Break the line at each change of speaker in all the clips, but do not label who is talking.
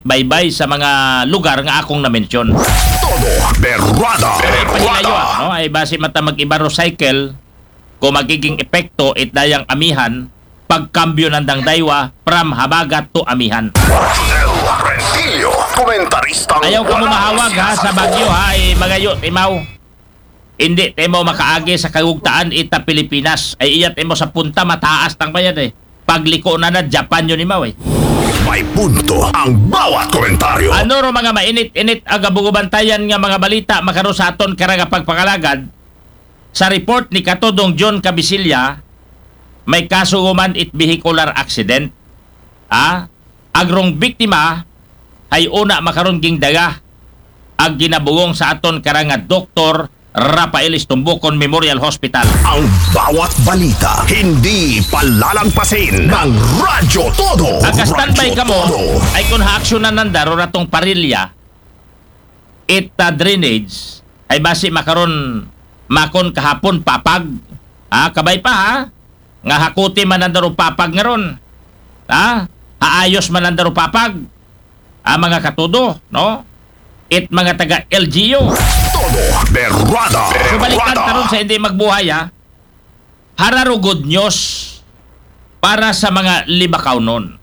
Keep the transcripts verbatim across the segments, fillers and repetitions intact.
baybay sa mga lugar nga akong na-mention.
Todo berwada.
Ay pahilayo, no? Ay base mata mag-iba ro cycle kung magiging epekto itdayang amihan pagkambyo ng dangdaywa from habagat to amihan.
Rodel Rentillo, komentaristang
Ayaw ka mo
walang
mahawag ha sa
sinasagot.
Bagyo ha, ay magayo, timaw. Hindi, temo makaagi sa kagugtaan ita Pilipinas. Ay iyat temo sa punta mataas tang bayad eh. Pagliko na na Japan yun imaw eh.
May punto ang bawat komentaryo.
Ano ro mga mainit-init aga bugubantayan nga mga balita makaro sa aton karanga pagpakalagad. Sa report ni Katodong John Cabisilla, may kaso human it vehicular accident. Ah, agrong biktima ay una makaron ging daga ag ginabugong sa aton karanga Doktor Rafael Istumbukon Memorial Hospital.
Ang bawat balita hindi palalagpasin ng Radyo Todo.
Aga standby
Radyo
ka mo
Todo.
ay kung haaksyonan nandaro ratong parilya it uh, drainage ay basi makaron makon kahapon papag ah kabay pa ha nga hakuti man nandaro papag nga ron ha haayos man nandaro papag ah mga katudo no it mga taga L G U
Todo berwada.
so balikan
Berwada.
taron sa hindi magbuhay ha hararo good news para sa mga libakaw nun.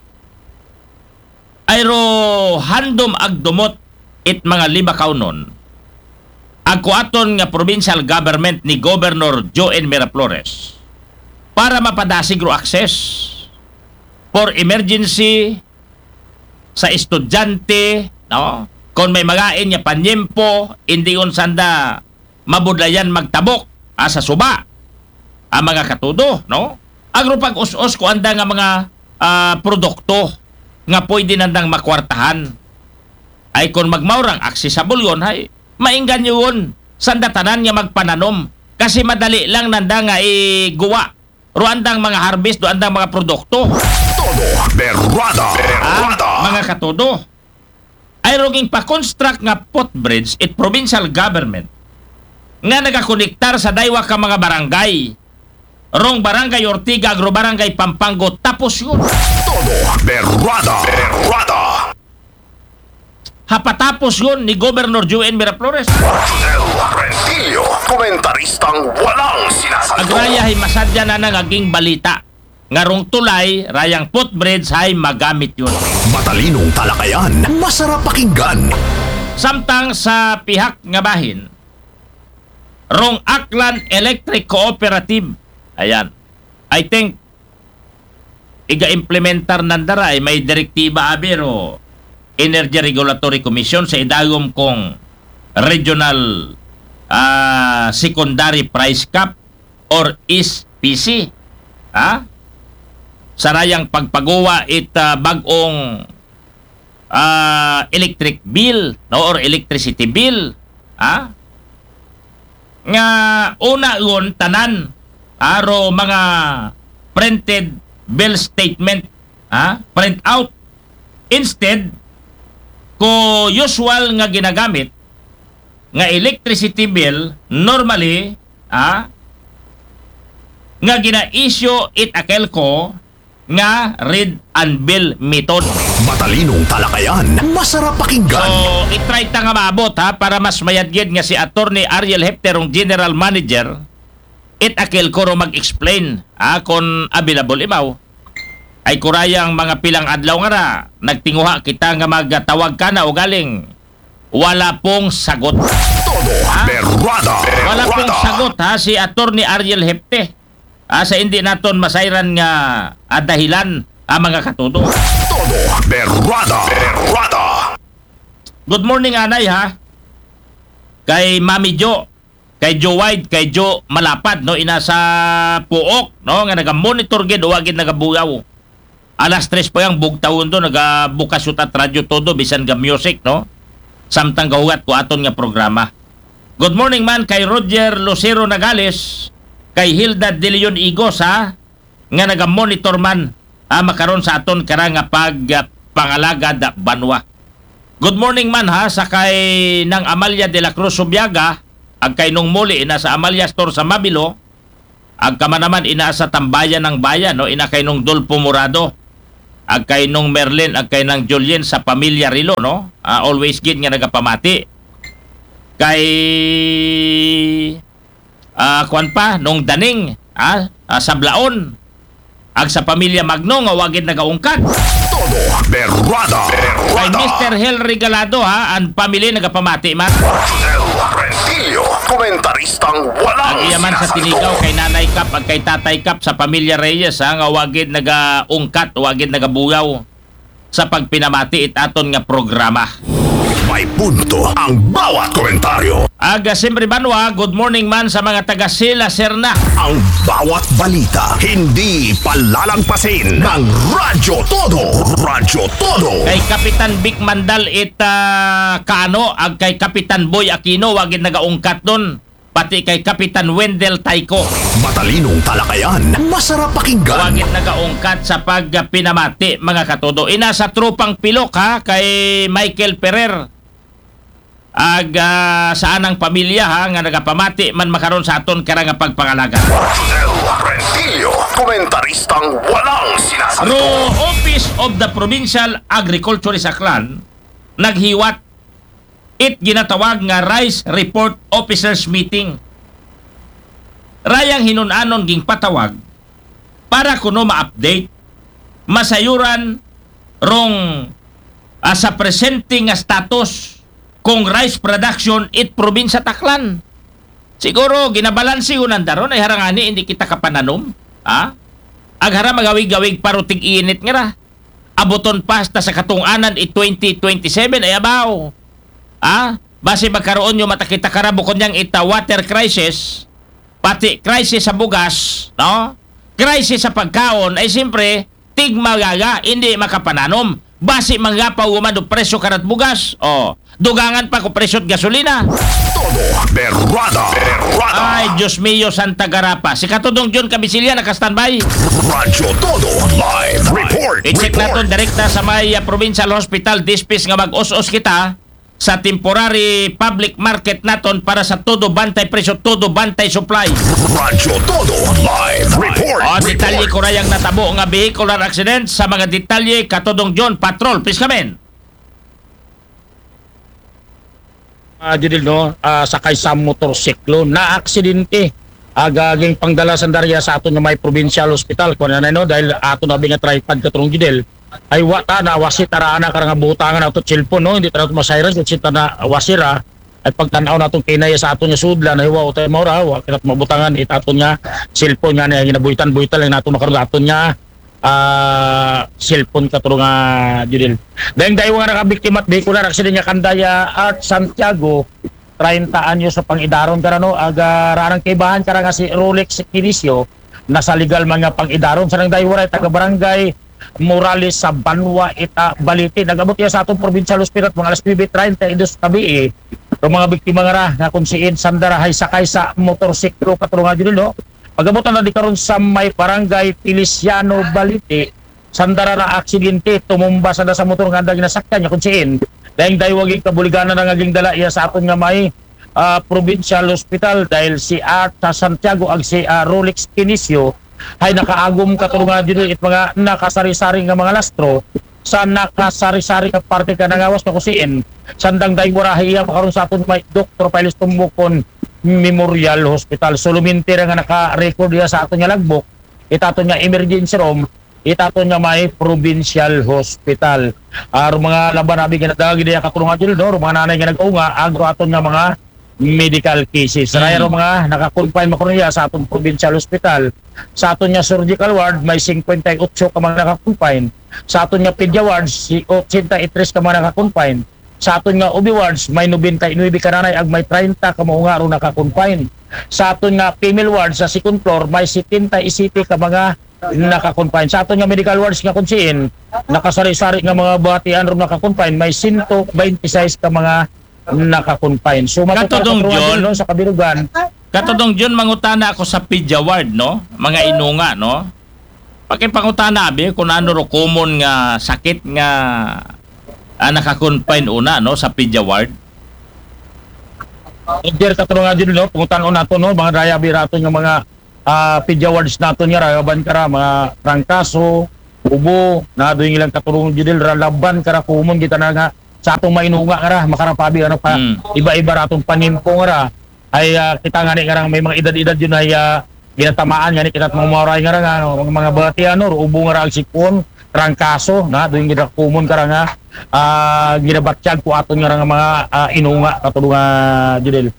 Ayro handom agdumot it mga libakaw nun. Agkuaton nga provincial government ni Governor Joen Miraflores para mapadasig ro access for emergency sa estudyante, no? Kung may magain nga panyempo, hindi yun sanda mabudlayan magtabok ah, sa suba. Ang mga katudo, no? Agro pag us-us ko anda nga mga ah, produkto nga pwede nandang makwartahan. Ay kung magmaurang accessible yun, ay mainggan yun sanda tanan nga magpananom. Kasi madali lang nanda nga iguwa. Ruandang mga harvest, ruandang mga produkto.
Todo berwada.
Ah,
Berwada.
mga katudo. Ay roging pa-construct nga footbridge it provincial government nga nagakonektar sa daywa ka mga barangay. Rong barangay Ortiga, agro barangay Pampango, tapos yun.
Todo berwada. Berwada.
Hapatapos yun ni Governor Joen Miraflores.
Rodel Rentillo, komentaristang walang sinasagot.
Agraya ay masadya na nangaging balita. Ngarong tulay, rayang footbridge ay magamit yun.
Matalinong talakayan, masarap pakinggan.
Samtang sa pihak nga bahin, Rong Aklan Electric Cooperative, ayan, I think, iga-implementar nandara ay may direktiba abero Energy Regulatory Commission sa idagom kong Regional ah, Secondary Price Cap or E S P C. Ha? Sarayang pagpagawa it ah, bagong ah, electric bill no or electricity bill. Ha? Nga una yun tanan aro mga printed bill statement, ha? Print out. Instead ko usual nga ginagamit nga electricity bill normally ah nga gina-issue it akel ko nga read and bill method.
Matalinong talakayan, masarap
So,
pakinggan.
itry ta nga maabot ha para mas mayadgid nga si Attorney Ariel Hepterong General Manager it akel ko ro mag-explain ha kung available imaw. Ay kurayang mga pilang adlaw nga na nagtinguha kita nga magtawag ka na o galing wala pong sagot.
Todo berwada.
Wala pong
Berwada.
sagot ha si Attorney Ariel Hepte. Ah, sa hindi naton masayran nga ah, dahilan ang mga katudo.
Todo berwada. Berwada.
Good morning anay ha. Kay Mami Jo, kay Joe White, kay Joe Malapad no ina sa Puok no nga naga-monitor gid o gid nagabuyaw. Alas tres pa yang bugtawon do nagabukas yut at radyo todo bisan ga music no. Samtang gahugat ko aton nga programa. Good morning man kay Roger Lucero Nagales, kay Hilda De Leon Igos ha nga naga-monitor man ah, makaron sa aton karanga pag uh, pangalaga da Banwa. Good morning man ha sa kay nang Amalia de la Cruz Subiaga, ag kay nung muli ina sa Amalia Store sa Mabilo, ag kama naman ina sa Tambayan ng Bayan no ina kay nung Dolpo Morado. ag kay nung Merlin, ag kay nang Julien sa pamilya Rilo, no? Ah, always gid nga nagapamati. Kay ah kuan pa nung Daning, ah, ah, sa Blaon. Ag sa pamilya Magno nga wagid nagaungkat.
Todo Berrada.
Kay
Berrada.
mister Hel Regalado, ha, ang pamilya nagapamati man.
El Rentillo. Komentaristang walang
Ang iyaman sa tinigaw kay Nanay Kap ag kay Tatay Kap sa pamilya Reyes, ha, nga wagid nagaungkat, wagid nagabugaw sa pagpinamati it aton nga programa.
May punto ang bawat komentaryo.
Aga siyempre banwa, good morning man sa mga taga Sila Serna.
Ang bawat balita hindi palalagpasin ng Radyo Todo. Radyo Todo.
Kay Kapitan Vic Mandal it ah, Kaano, ag kay Kapitan Boy Aquino, wagid nagaungkat nun. Pati kay Kapitan Wendell Taiko,
Matalinong talakayan. Masarap pakinggan.
wagid nagaungkat sa pagpinamati mga katodo. Ina sa tropang pilok, ha, kay Michael Ferrer. Ag ah, sa anang pamilya, ha, nga nagapamati man makaron sa aton kara nga pagpangalaga.
El Rentillo. Komentaristang walang sinasagot.
Ro Office of the Provincial Agriculturist Aklan naghiwat it ginatawag nga Rice Report Officers Meeting. Rayang hinunanon ging patawag para kuno ma-update masayuran rong ah, sa presenting nga status kung rice production it probinsya Taklan. Siguro ginabalansi unan daron ay harangani hindi kita kapananom, ha? Aghara magawig-gawig parutig init nga ra. Abuton pasta sa katunganan it twenty twenty-seven ay abaw. Ah, base magkaroon yung matakita karabukon niyang ita water crisis, pati crisis sa bugas, no? Crisis sa pagkaon ay siyempre tig magaga, hindi makapananom. Base mangapaw umano presyo karat bugas. Oh, dugangan pa ko presyo gasolina.
Todo Berrada. Berrada.
Ay, Diyos mio, Santa Garapa. Si Katudong John Kabisilya naka-standby.
Radyo Todo Live Report.
I-check natin direkta sa may uh, Provincial Hospital Dispis nga mag-os-os kita sa temporary public market naton para sa todo bantay presyo, todo bantay supply.
Radyo Todo Live Report.
O, detalye ko rayang natabo nga vehicular accident. Sa mga detalye, Katudong John, Patrol, please come in.
Uh, dito no, uh, sakay sa motorsiklo na aksidente agaging pangdala sandarya sa aton nga may provincial hospital kuno na no dahil aton abi nga tripod katrong judel ay wata na wasit taraana karang butangan ato cellphone no hindi tara masayran sa sita na wasira ay pagtan-aw natong kinaya sa aton nga sudlan ay wa tay maura wa kinat mabutangan it aton nga cellphone nga na ginabuhitan-buhitan lang naton makaron aton nga ah cellphone katrong nga judel dahil dahil nga nakabiktima at vehicular accident nga Kandaya at Santiago thirty anyos sa pangidaron kara no aga rarang kaibahan kara nga si Rolex Kinisio nasa legal man nga pangidaron sa nang daywaray taga barangay Morales sa Banwa ita Balite nagabot ya sa atong provincial hospital mga alas nine thirty-two tabi eh ang mga biktima nga ra nga kung siin sandara hay sakay sa motorsiklo katrong nga judel no pagabutan na di karon sa may barangay Feliciano Balite sandara na aksidente tumumba sa sa motor nga andang nasakyan nya kun siin dahil daywagig kabuliganan na ngaging dala iya sa aton nga may uh, provincial hospital dahil si Art sa Santiago ag si uh, Rolex Kinisio ay nakaagom katulungan dito it mga nakasari-sari nga mga lastro sa nakasari-sari nga parte ka nangawas na kusiin sandang daywarahi iya makaroon sa aton may Doktor Pailos Tumbukon Memorial Hospital. So lumintir nga naka-record ya sa aton nga lagbok itaton nga emergency room itaton nga may provincial hospital. Ar uh, mga laban abi nga nagdagi diya katulungan jud do mga nanay nga nag-unga agro aton nga mga medical cases. Mm. Rayro mga naka-confine makuno ya sa aton provincial hospital. Sa aton nga surgical ward may fifty-eight ka mga naka-confine. Sa aton nga pedia ward si eighty-three ka mga naka-confine. Sa aton nga O B wards may ninety-nine ka nanay ag may thirty ka mga nga ro naka-confine. Sa aton nga female ward sa second floor may seventy-seven ka mga naka-confine. Sa aton nga medical wards nga kunsiin nakasari-sari nga mga batian ro naka-confine may one twenty-six ka mga naka-confine. So
Katudong John,
no, sa kabirugan.
Katudong John, mangutana ako sa Pedia Ward, no? Mga inunga, no? Pakipangutana abi kung ano ro common nga sakit nga ah, naka-confine una, no, sa Pedia Ward.
Diyan katulungan din no, pungutan nato no, mga daya birato yung mga uh, pedia wards nato nga rayaban kara mga trangkaso, ubo na doon ilang katurungan judil ra laban kara kumon kita na nga sa atong mainunga kara makarapabi ano pa
Mm.
iba-iba ra atong panimpong ra ay ah, kita nga ni karang may mga edad-edad yun ay ah, ginatamaan nga ni kita mamuray nga ra nga ano, mga mga bati ano ubo nga ra ang sipon trangkaso na doon gina kumon kara nga ah, ginabatsyag ko aton nga ra nga mga ah, inunga katulungan judil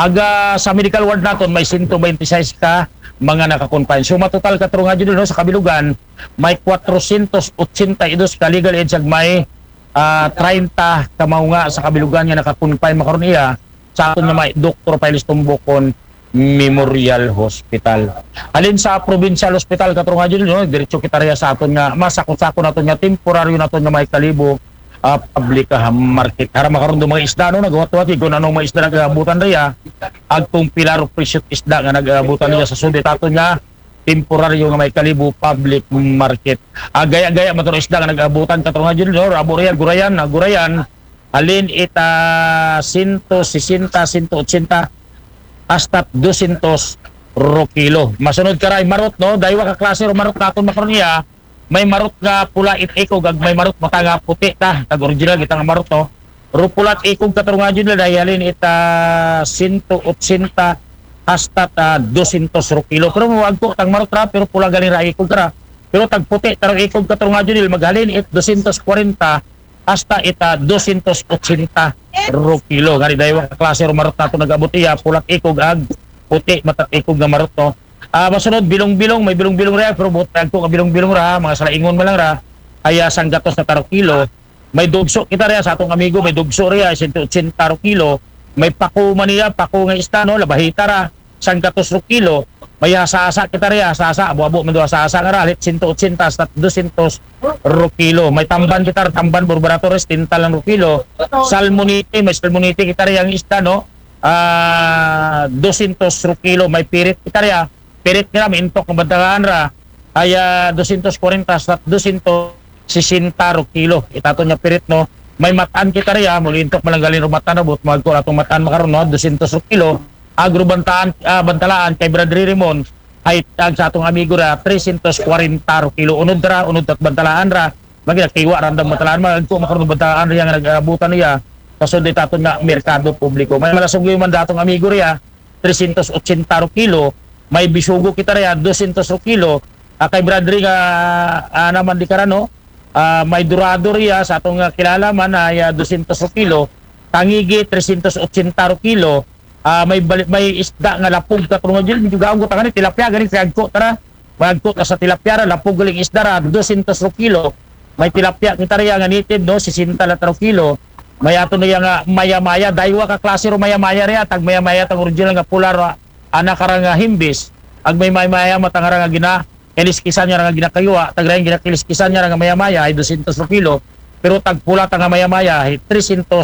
aga sa medical ward naton may one hundred twenty-six ka mga nakakonfine. So matotal ka nga dyan no, sa kabilugan, may four hundred eighty-two ka legal age ag may ah, thirty ka maunga sa kabilugan nga nakakonfine makaroon iya sa aton nga may Doctor Pailis Tumbokon Memorial Hospital. Alin sa provincial hospital katro nga dyan no, diretso kita rin sa aton nga masakot-sakot naton nga temporaryo naton nga may kalibo uh, public uh, market. Para makaroon do mga isda no nagawat-wat kung anong mga isda nagabutan riya agtong pilar of precious isda nga nagabutan niya sa sudit aton nga temporaryo nga may kalibo public market. Uh, gaya-gaya man itong isda nga nagabutan katong nga dyan no rabo riya gurayan na gurayan alin ita one sixty, one eighty hasta two hundred ro kilo. Masunod karay marot no daywa ka klase ro marot naton makaroon niya may marot nga pula it ikog ag may marot mata nga puti ta tag original kita nga marot no rupulat ikog katurungan jud na dayalin ita one eighty hasta ta two hundred ro kilo pero wag ko tag marot ra pero pula galing ra ikog ra pero tag puti tarong ikog katurungan jud maghalin it two forty hasta ita two eighty ro kilo gani daywa ka klase ro marot nato nagabot iya pulat ikog ag puti mata ikog nga marot no. Ah, masunod bilong-bilong, may bilong-bilong ra pero butag ko ka bilong-bilong ra, mga salaingon man lang ra, ay uh, sanggatos na taro kilo. May dugso kita ra sa atong amigo, may dugso ra one eighty taro kilo. May pako man niya, pako nga isda no, labahita ra, sanggatos ro kilo. May asasa kita ra, asasa, abo-abo man do asasa nga ra, one eighty sa two hundred ro kilo. May tamban kita ra, tamban burbaratores tinta lang ro kilo. Salmonite, may salmonite kita ra ang isda no. Ah, two hundred ro kilo, may pirit kita ra. Pirit nga may intok ng bantagaan ra ay uh, two forty sa two sixty ro kilo itato niya pirit no may mataan kita riya muli intok malanggalin ro mata na but magko atong mataan makaron no two hundred ro kilo agro bantaan uh, bantalaan kay Brother Raymond ay tag sa atong amigo ra three forty ro kilo unod ra unod at bantalaan ra magina kiwa random bantalaan magko makaron bantalaan riya nga nagabutan niya kasud itato nga merkado publiko may malasog yung mandatong amigo riya three eighty ro kilo may bisugo kita rin, two hundred ro kilo. Uh, kay Bradley nga uh, naman di karano, uh, may durado riya sa atong uh, kilala man ay uh, two hundred ro kilo. Tangigi, three eighty ro kilo. Uh, may bali, may isda nga lapog katulong dyan. Medyo gaong ko tangani, tilapia, galing kagko, tara. Magko ka sa tilapia ra, lapog galing isda ra, two hundred ro kilo. May tilapia kita riya nga native, no, sixty ro kilo. May ato na nga maya-maya, daywa ka klase ro maya-maya riya, tag maya-maya, tag original nga pula ro, anak karang nga himbis ag may maya matangara nga gina kiliskisan niya nga ginakayuwa tagrayan ginakiliskisan niya nga maya-maya ay two hundred ro kilo pero tagpula ta nga maya-maya ay three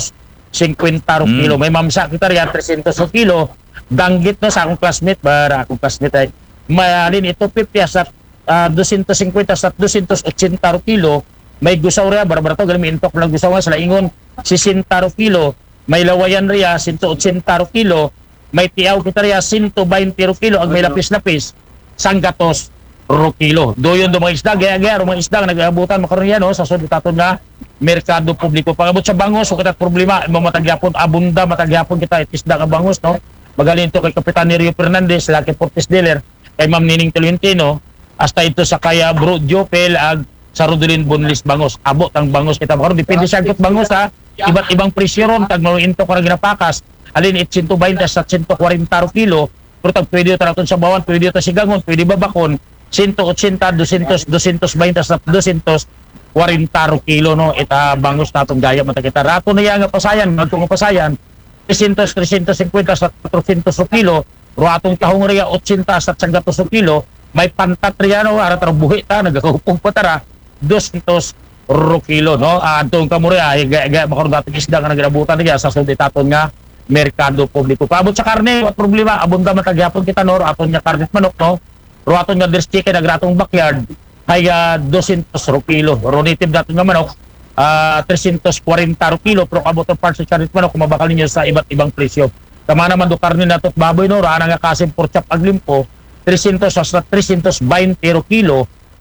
fifty ro kilo. May mamsa kita riya three hundred ro kilo danggit no sa akong classmate bara akong classmate ay mayalin ito fifty sa uh, two fifty sa two eighty ro kilo. May gusaw riya bara-bara to galing intok lang gusaw nga sa laingon sixty ro kilo. May lawayan riya one eighty ro kilo. May tiyaw kita riya one twenty ro kilo ag may lapis-lapis sanggatos ro kilo. Doyon do mga isda gaya-gaya ro mga isda nga nagabutan makaron yan no sa sud taton nga merkado publiko. Pangabot sa bangos so kita problema mo matagyapon abunda matagyapon kita isda ka bangos no. Magaling to kay Kapitan Nerio Fernandez Lucky Portis Dealer kay Ma'am Nining Tolentino hasta ito sa kaya Bro Jopel ag sa Rodolin Bonlis bangos. Abot ang bangos kita makaron depende sa agit bangos ha. Iba't ibang presyo ron tag mo into ka ginapakas. Alin one twenty sa one forty ro kilo, pero tag pwede ta naton sa bawan, pwede ta sigangon, pwede babakon, one eighty, two hundred, two twenty sa two forty ro kilo no, ita bangos natong gaya mata kita. Rato na yang pasayan, magtong pasayan, three hundred, three fifty sa four hundred ro kilo, ro atong kahong riya eighty sa one hundred ro kilo, may pantat riya no, ara tara buhi ta, nagakupong patara, two hundred ro kilo no, atong kamurya, gaya makaroon dating isda nga nagirabutan niya sa sudit aton nga merkado publiko. Paabot sa karne, what problema, abunda matagyapon kita no, aton nya karne manok no, ro aton nga deer chicken nagratong backyard, ay uh, two hundred ro kilo. Ro native daton nga manok, uh, three forty ro kilo, pero abot ang parts sa karne manok, kumabakal niya sa iba't ibang presyo. Tama naman do karne nato at baboy no, rana nga kasim pork chop ag limpo, three hundred sa three twenty ro kilo,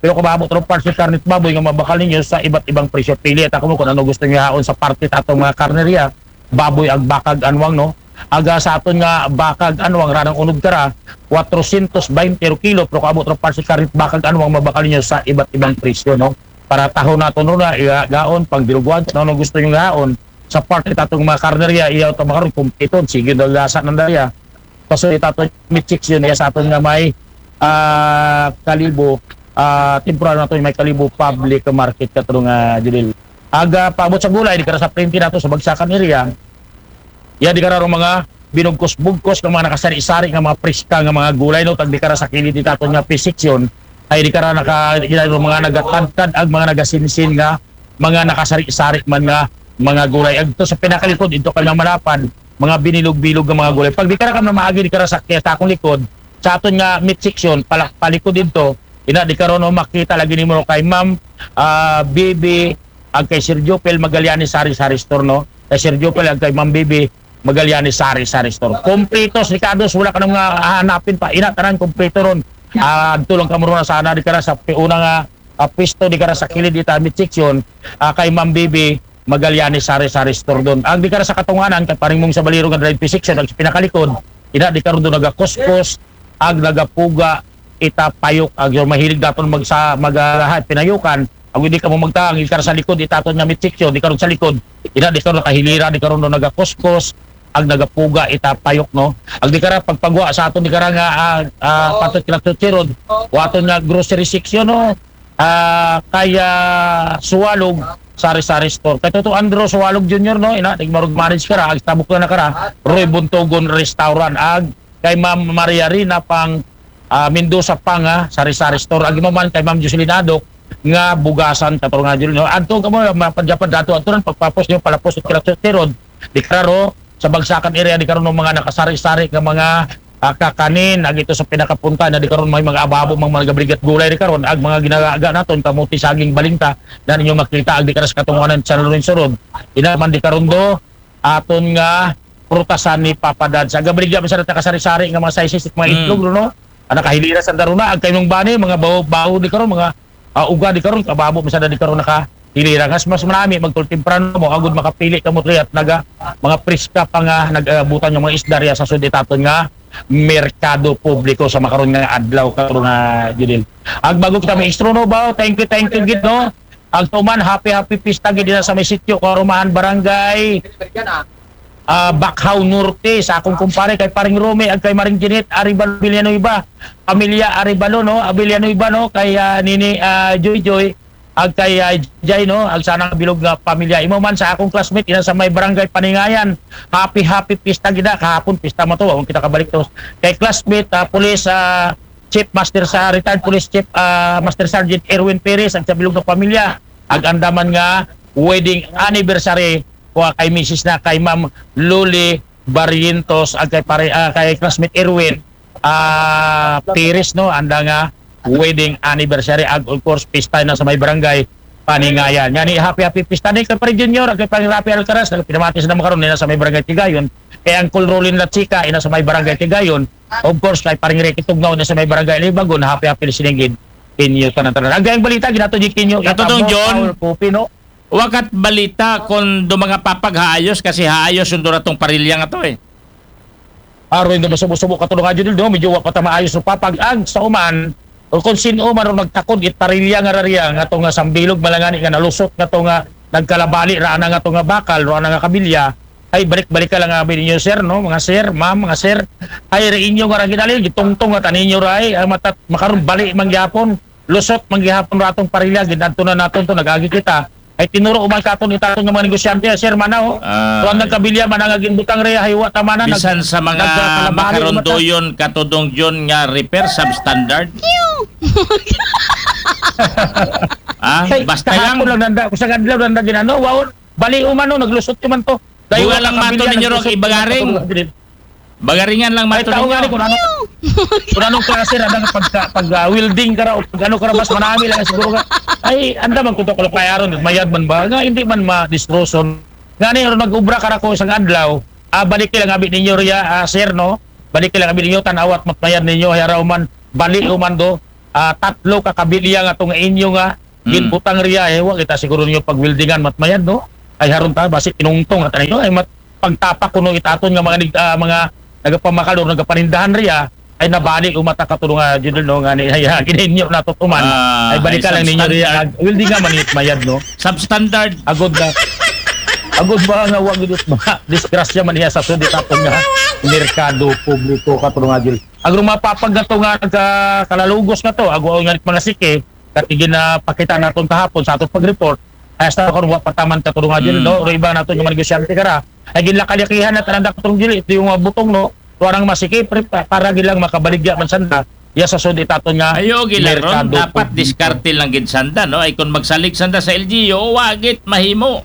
Pero kung maabot ron parts sa karnit baboy nga mabakal ninyo sa iba't ibang presyo, pili at ako mo kung ano gusto niyo haon sa parte atong mga karnerya, baboy ag bakag anwang no. Aga sa aton nga bakag anwang ranang unog kara four hundred twenty per kilo, pero kung abot ron parts sa karnit bakag anwang mabakal ninyo sa iba't ibang presyo no. Para taho naton ron na igaon pang bilugwan no, ano gusto niyo haon sa parte atong mga karnerya iyaw ta makaron kumpiton sige daw lasa ng daya. Kaso itato meat chicks yun iya sa aton nga may uh, kalibo uh, temporal nato may kalibo public market katong nga uh, dili aga paabot sa gulay di kara sa printi nato sa bagsakan area ya di kara ro mga binugkos-bugkos ng mga nakasari-sari nga mga priska nga mga gulay no tag di kara sa kilid dito nga physics ay di kara naka ginado mga nagatantad ag mga nagasinsin nga mga nakasari-sari man nga mga gulay agto sa pinakalikod ito kanyang malapan mga binilog-bilog ng mga gulay. Pag di ka na kami maagi, di ka na sa akong likod, sa aton nga meat section, pala, palikod dito, ina, di ka rin makita lagi ni mo kay Ma'am uh, Bibi, ag kay Sir Jopel Magallanes Sari Sari Store, no? Kay Sir Jopel, ag kay Ma'am Bibi Magallanes Sari Sari Store. Kompletos, Ricardo, wala ka nang uh, hanapin pa, ina, tanan, kompleto ron. Uh, tulong ka muna sana, di ka na sa unang uh, uh, pisto, di ka na sa kilid dito, meat section, uh, kay Ma'am Bibi Magallanes Sari Sari Store doon. Ang di ka sa katunganan kay paring mong sa baliro nga drive section ang pinakalikod, ina di karon do nagakuskos, ag nagapuga, itapayok ag yung mahilig daton magsa magahat pinayukan, ag hindi ka mo magtaang di ka sa likod itaton nga meat section, di karon sa likod, ina di karon nakahilira, di karon do nagakuskos, ag nagapuga itapayok no. Ag di kara pagpagwa sa aton di kara nga uh, uh, patot kilaktot o aton nga grocery section no. Uh, kaya Suwalog Sari Sari Store. Kaya to Andro Suwalog Junior no, ina tigmarog manage kara, ag tabok na kara, Roy Buntogon Restaurant ag kay Ma'am Maria Rina pang uh, Mendoza pang ha, Sari Sari Store ag man kay Ma'am Jocelyn Adok nga bugasan kato nga dili no. Adto kamo mapadyapan dato adto pagpapos niyo palapos at kilakterod di kararo sa bagsakan area di karon mga nakasari-sari nga mga uh, kakanin ag ito sa pinakapunta na di karon may mga ababo mga gabrigat gulay di karon ag mga ginagaga naton kamuti saging balinta na ninyo makita ag di karas katunganan sa sulod ina man di karon do aton nga prutasan ni Papadad sa gabrigat sa nakasari-sari nga mga sizes mga itlog mm. no ana kahilira sa daruna ag kaymong bani mga bawo-bawo di karon mga uh, uga di karon kababo masada di karon naka hilira kas mas marami magtul temprano mo agud makapili kamo tri at naga mga priska pa nga nagabutan yung mga isdarya sa suditaton nga merkado publiko sa makaron nga adlaw karon nga Judil. Ag bago kita may istrono ba, thank you thank you gid no. Ag tuman happy happy pista gid sa may sitio Karumahan Barangay. Uh, Bakhaw Norte sa akong kumpare kay paring Rome ag kay Maring Janet Aribalo Abiliano iba. Pamilya Aribalo no, Abiliano iba no kay uh, Nini uh, Joy Joy ag kay uh, Jay no, ag sana bilog nga pamilya imo man sa akong classmate ina sa may barangay Paningayan. Happy happy pista gida kahapon pista mo to wag kita kabalik to kay classmate uh, police uh, chief master sa retired police chief uh, master sergeant Erwin Perez ag sa bilog nga pamilya ag andaman nga wedding anniversary ko kay Missus na kay Ma'am Luli Barrientos ag kay pare uh, kay classmate Erwin uh, Perez no anda nga wedding anniversary ag of course pista na sa may barangay Paningayan. Yani happy happy pista ni kay Pare Junior ag kay Pang Rapi Alcaraz ag pinamatis na makaron nila sa may barangay Tigayon kay Uncle Rolin La Chica ina sa may barangay Tigayon of course kay Paring Ricky Tugnaw na sa may barangay Libagon happy happy listening kinyo tanan tanan ag ang balita ginato di kinyo
katong John
Kopi no
wakat balita kung do mga papaghaayos kasi haayos yung duratong parilya nga to eh
aron do masubo-subo katulong nga Judil do medyo wa pa ta maayos no papag ag sa uman o kung sino man nagtakod it parilya nga rariya nga to nga sambilog malangani nga nalusot nga to nga nagkalabali ra na nga to nga bakal ra na nga kabilya ay balik-balik ka lang nga ninyo sir no mga sir ma'am mga sir ay ra inyo nga ra ginali gitungtong nga taninyo ra ay matat makaron bali mangyapon lusot mangyapon ratong parilya ginadto na naton to nagagi kita ay tinuro uman katon itaton nga mga negosyante sir manaw uh, tuan nagkabilya manangagin butang re haywa tamana
bisan sa mga makarondoyon katudong John nga repair substandard ah basta lang
lang nanda sa adlaw nanda ginano waon bali umano naglusot man to
dayo lang mato ninyo ro ibagaring bagaringan lang mato ninyo
kung ano kung anong klase ra nga pag pag uh, welding ka ra o pag ano ka ra mas manami lang siguro ka ay anda man kuto ko payaron mayad man ba nga hindi man ma-distroson ngani ro nag-ubra ka ra ko isang adlaw ah balik lang abi ninyo riya uh, sir no balik lang abi ninyo tanawat matmayad ninyo hayara man bali uman do ah, tatlo ka kabilya nga itong inyo nga
Mm.
ginbutang riya eh wa kita siguro niyo pagwildingan matmayan no ay haron ta basi tinungtong at ano ay mat pagtapak kuno itaton nga mga nig- ah, mga nagapamakalo nagapanindahan riya ay nabalik umata katulong nga jud no nga ni ay gininyo natutuman
Ah,
ay balikan
ay
lang ninyo riya wildingan manit mayad no
Substandard.
agod na agod ba nga wag gid mga disgrasya man niya sa sudit aton nga merkado publiko katulong nga jud ang rumapapag na to nga nagka kalalugos na to agwa nga mga sike katigin na pakita naton kahapon sa atong pag-report ay sa kon wa pataman katulong nga jud
Mm.
no ro iba naton yung mga negosyante kara ay ginlakalikihan na tananda katulong jud ito yung mga butong no tuarang masike pre, para gilang makabaligya man sanda ya sa sudit aton nga
Ayo gilaron
merkado
dapat
publiko.
diskarte lang gid sanda no ay kung magsalig sanda sa L G U wagit mahimo.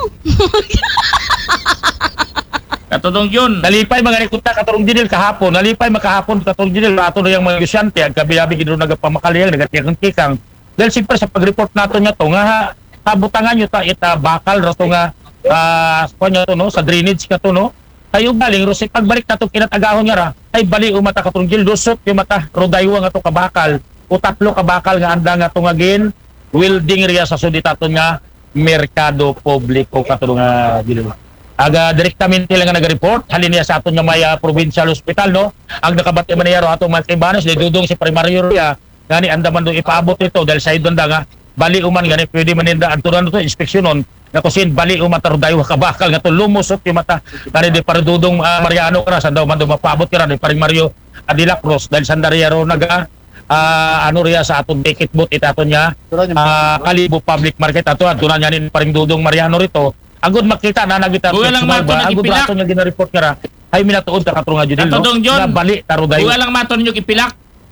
Katudong yun.
Nalipay mga rekuta katulong dinil kahapon, nalipay makahapon katulong dinil ato na yung mga negosyante ang kabilabi gid ro nagapamakaliang nagatikan-tikang. Dahil siyempre sa pag-report nato nya to nga tabutangan nyo ta ita bakal ro to nga ah uh, to no sa drainage ka to no. Kayo galing ro si pagbalik nato kinatagahon nga ra ay bali umata katulong dinil lusot yung mata rodaywa nga to kabakal o tatlo kabakal nga anda nga to nga gin welding riya sa sudit ato nga merkado publiko katulong nga dinil. Aga direktamente lang nga nag-report halin niya sa aton nga may uh, provincial hospital no ang nakabati man niya ro atong mga kaibanos di dudong si primaryo riya gani andaman do ipaabot ito dahil sa idon da nga bali uman gani pwede man ninda adturan to inspeksyonon nga kusin bali uman tarudayo ka bakal nga to lumusot yung mata kani di para dudong uh, Mariano kara sa daw man do mapaabot kara di primaryo Adila Cruz dahil sandaria ro naga uh, ano riya sa aton ticket booth itaton niya uh, Kalibo Public Market ato adturan niya ni paring dudong Mariano rito agud makita na nagita
Buga lang mato
agud
nagipilak.
rato nga gina-report kara ay minatuod ka katong nga jud no
Katudong yun.
nga bali tarudayo
Buga lang maton yung ipilak.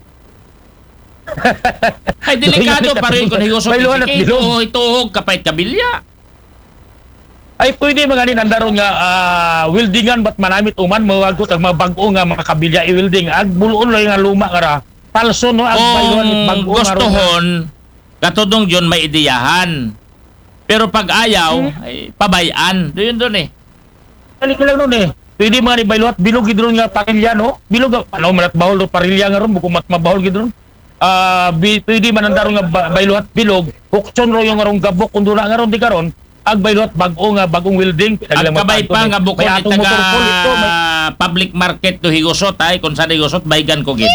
Ay delikado pa rin kung higusot
May luwan at
yung
bilog.
o ituhog kapait kabilya.
ay pwede mga nin andaron nga ah, weldingan bat manamit uman mawagot ang mga bag-o nga mga kabilya i-welding ag buluon lang nga luma kara palso no ag bayluan it
Kung
bag-o nga ro nga.
gustuhon, katudong yun may ideyahan. Pero pag ayaw, ay pabayan. Doon doon eh.
Balik lang nun eh. Pwede mga ni bayluat bilog gid ron nga parilya no. Bilog ano man at bahol ro parilya nga ron buko mat mabahol gid ron. Ah bi, pwede man andaron nga ba- bayluat bilog, hukson ro yung arong gabok kun dula nga ron di karon. Ag bayluat bag-o nga bagong welding.
At kabay pa nga bukod
may
ni
atong
taga
motor pool ito, may-
public market to higusot ay kung saan higusot baygan ko gid.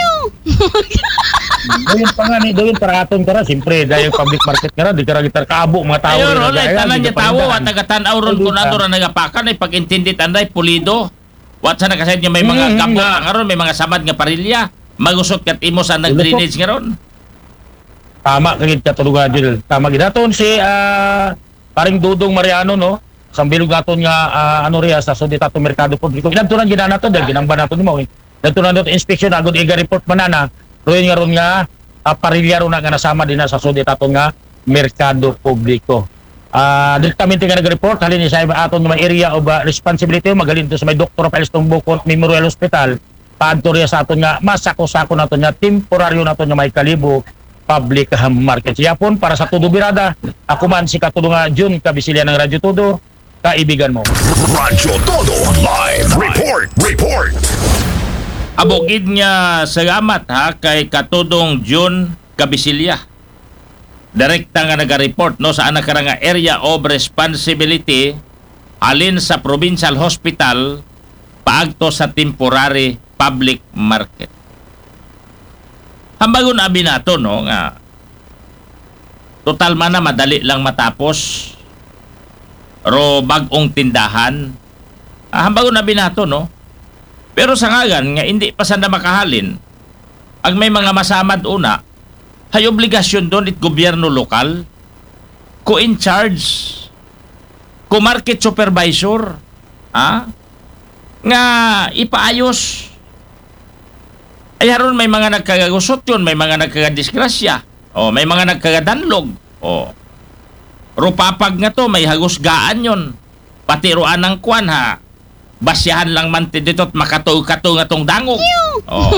Doon pa nga ni doon para aton kara siyempre dahil public market kara di kara gitar kaabo mga tao.
Ayo
rin
ron
na
ay
gaya,
tanan
di
niya
ka
tawo
panindahan.
at taga-tanaw ron
Ay,
kung
di
ano
ka.
ron nagapakan ay pag-intindit anday pulido. Wat sa nakasayd niya may mga
Mm,
gabo
nga.
nga ron may mga samad nga parilya. Magusot kat imo sa nag-drainage nga ron.
Tama kagid katulugan dil. Tama gid aton si ah, paring Dudong Mariano no. Sambilog naton nga ah, ano riya sa sudit ato merkado publiko. Inadtunan gid nato dahil ginamba nato nimo. Inadtunan nato inspection agud iga report manana. Roy nga ron nga ah, parilya ron nga nasama din na sa sudit ato nga merkado publiko. Ah, direktamente nga nag-report halin ni sa aton nga may area of ah, responsibility magalin to sa may Doctor Rafael Bukot Memorial Hospital. Paadto riya sa aton nga masako-sako naton nga temporaryo naton nga may Kalibo Public Market. Yapon para sa Tudo Birada. Ako man si Katudo nga Jun Kabisilya ng Radyo Tudo. Kaibigan mo.
Radyo Todo Live Report Report
Abogid nga salamat ha kay Katudong June Kabisilya. Direkta nga naga-report no sa anak nga area of responsibility alin sa provincial hospital paagto sa temporary public market. Hambagon abi nato no nga total man na madali lang matapos ro bagong tindahan. Ah, hambagon abi nato no. Pero sa ngagan nga hindi pa sanda makahalin ang may mga masamad una hay obligasyon doon it gobyerno lokal ko in charge ko market supervisor ha nga ipaayos ay haron may mga nagkagagusot yun may mga nagkagadisgrasya o may mga nagkagadanlog o rupapag nga to may hagusgaan yun pati roan ng kwan ha basyahan lang man ti dito't makatuog-katog nga tong dangog o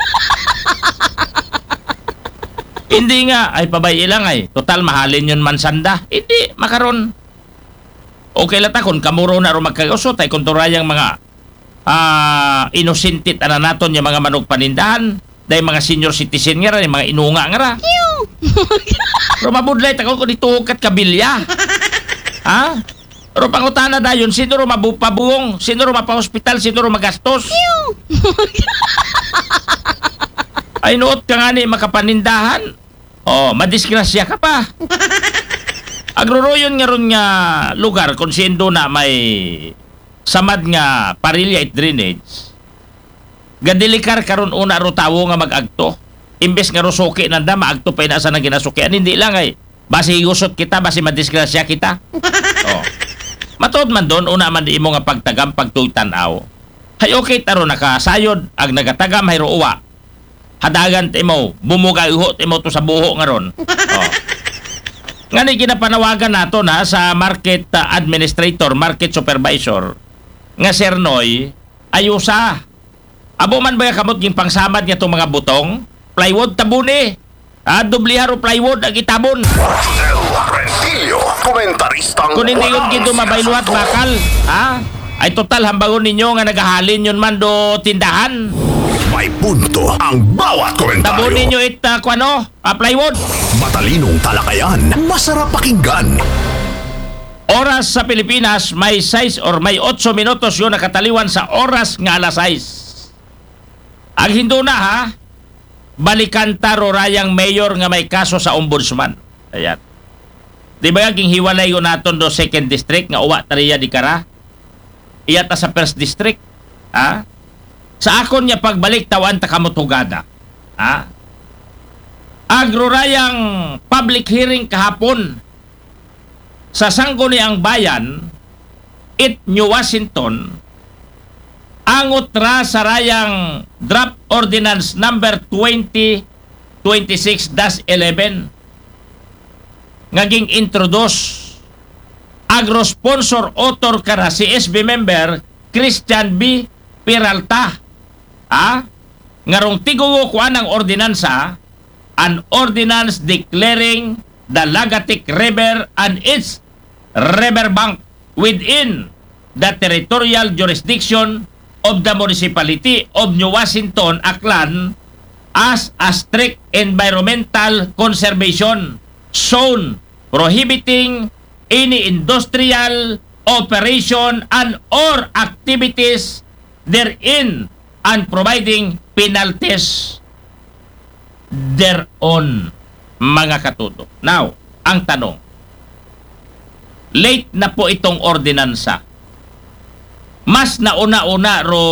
hindi nga ay pabay ilang ay total mahalin yun man sanda hindi makaron okay lata kung kamuro na ro magkagusot ay kung turayang mga ah inusintit ana naton yung mga manok panindahan dahil mga senior citizen nga ra, mga inunga nga ra. Pero mabudlay, takot ko dito kat kabilya. Ha? Pero pangutana dayon, sino ro mabupabuong, sino ro mapahospital, sino ro magastos. Ay nuot ka nga ni makapanindahan. Oh, madisgrasya ka pa. Agroroyon nga ron nga lugar kung sindo na may samad nga parilya at drainage. Gadilikar karon una ro tawo nga mag-agto. Imbes nga ro suki nanda maagto pa inasa nang ginasukian, hindi lang ay basi gusot kita, basi madisgrasya kita. Oh. Matod man doon, una man di imo nga pagtagam pagtuytanaw. Hay okay taro nakasayod ag nagatagam hayro uwa. Hadagan ti mo, bumuga ihot imo to sa buho nga ron. Oh. Ngani ginapanawagan nato na sa market uh, administrator, market supervisor nga Sir Noy ayusa. Abo man ba kamot ging pangsamad nga itong mga butong? Plywood tabuni. Ah, dubliharo plywood ang itabon.
Del Rentillo, komentaristang
Kung hindi yun
walang
gito mabayluat
sinasagot.
bakal, ha? Ay total hambangon ninyo nga nagahalin yun man do tindahan.
May punto ang bawat komentaryo.
Tabunin nyo it, uh, kwano, uh, plywood.
Matalinong talakayan, masarap pakinggan.
Oras sa Pilipinas, may sais or may otso minutos yun nakataliwan sa oras nga alas sais. Ang hindo na ha, balikan taro rayang mayor nga may kaso sa ombudsman. Ayan. Di ba yung hiwalay ko naton do second district nga uwa tariya di kara? Iyata sa first district. Ha? Sa akon niya pagbalik tawan ta kamot hugada. Ha? Agrorayang public hearing kahapon sa sangguni ang bayan it New Washington angot ra sa rayang draft ordinance number twenty twenty-six dash eleven ngaging introduce agro-sponsor author kara si S B member Christian B. Peralta. Ah, ngarong tigugo kuan ang ordinansa, an ordinance declaring the Lagatik River and its riverbank within the territorial jurisdiction of the municipality of New Washington, Aklan as a strict environmental conservation zone prohibiting any industrial operation and or activities therein and providing penalties thereon, mga katuto. Now, ang tanong, late na po itong ordinansa. Mas nauna-una ro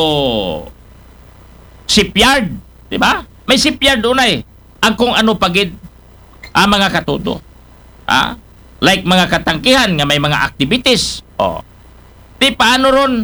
shipyard, di ba? May shipyard unay. Ang kung ano pagid ang mga katuto. Ah? Like mga katangkihan nga may mga activities. Oh. Di paano ron?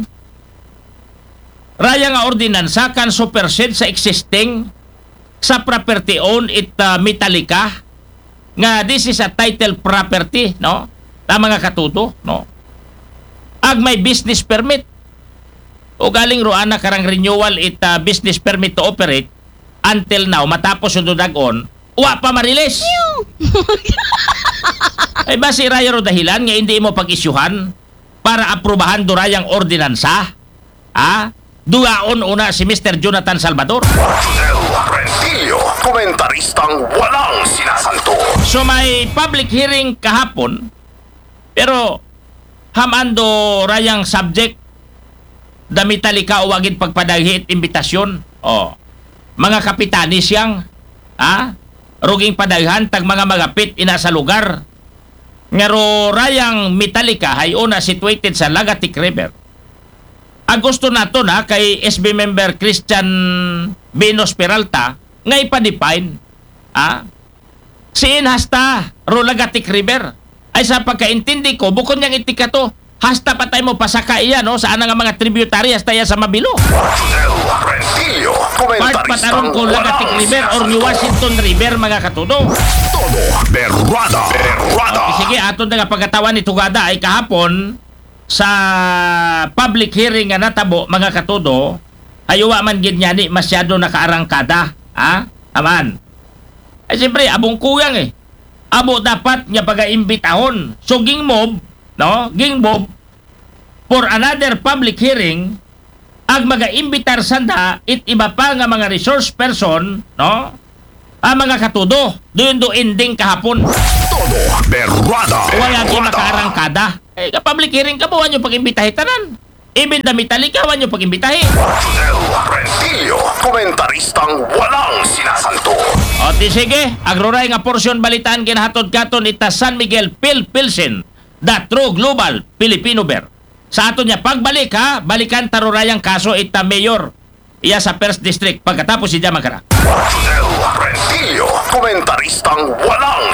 Raya nga ordinansa kan supersede sa existing sa property owned it uh, Metallica nga this is a title property, no? Ta mga katuto, no? Ag may business permit. O galing ro ana karang renewal it uh, business permit to operate until now matapos yung dudagon, wa pa marilis. Ay basi raya ro dahilan nga hindi mo pag-isyuhan para aprubahan do rayang ordinansa? Ah? Duaon una si Mister Jonathan Salvador.
Del Rentillo, komentaristang walang sinasanto.
So may public hearing kahapon, pero hamando rayang subject damitali ka uwagin pagpadaghi at imbitasyon. Oh. Mga kapitanis yang ha? Ruging padaghan tag mga magapit ina sa lugar. Ngaro rayang Metallica hay una situated sa Lagatik River. Ang gusto nato na kay S B member Christian Venus Peralta nga ipa-define ah, siin hasta ro Lagatik River ay sa pagkaintindi ko bukod niyang itika to hasta patay mo pasaka iya no sa anang mga tributary hasta iya sa Mabilo
Del Rentillo,
part pataron
komentaristang
ko Lagatik
walang
River or New Washington River mga katudo.
Todo berrada, berrada.
Okay, sige aton nga pagkatawan ni Tugada ay kahapon sa public hearing nga natabo mga katudo hayuwa man gid niya ni masyado nakaarangkada ha aman ay siyempre abong kuyang eh abo dapat nga pagaimbitahon so ging mob no ging mob for another public hearing ang mga imbitar sanda it iba pa nga mga resource person, no? Ang mga katudo, doon do ending kahapon.
Todo Berrada.
Wala gyud
Berrada.
makaarangkada. Eh, ka-public hearing ka mo, wanyo pag-imbitahe tanan. Even the Metallica, wanyo pag-imbitahe.
Del Rentillo. Komentaristang walang sinasanto.
O, di sige, agroray nga porsyon balitaan kinahatod katon ita San Miguel Phil Pilsen, the true global Filipino bear. Sa aton niya pagbalik ha, balikan tarurayang kaso ita mayor. Iya sa First District pagkatapos si Jamakara.
Del Rentillo. Komentaristang walang